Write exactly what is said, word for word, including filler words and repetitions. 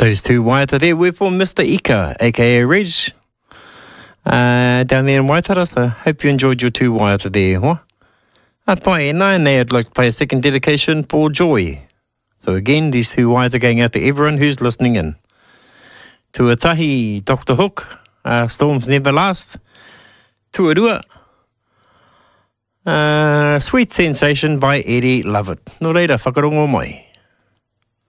Those two Waitara there were for Mister Ika, aka Reg, uh, down there in Waitara. So hope you enjoyed your two Waitara there. Huh? Uh, pai, and I'd like to play a second dedication for Joy. So again, these two Waitara going out to everyone who's listening in. Tuatahi, Doctor Hook, uh, Storms Never Last. Tuarua, uh, Sweet Sensation by Eddie Lovett. No reira, whakarongo mai.